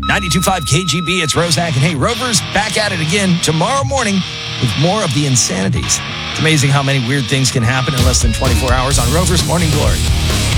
92.5 KGB, it's Rosak. And hey, Rover's back at it again tomorrow morning with more of the insanities. It's amazing how many weird things can happen in less than 24 hours on Rover's Morning Glory.